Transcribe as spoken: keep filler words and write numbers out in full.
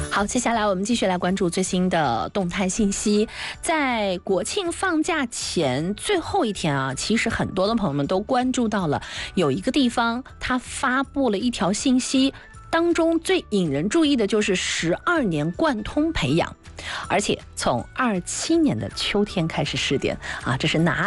好，接下来我们继续来关注最新的动态信息。在国庆放假前最后一天啊，其实很多的朋友们都关注到了有一个地方，它发布了一条信息，当中最引人注意的就是十二年贯通培养，而且从二七年的秋天开始试点啊，这是哪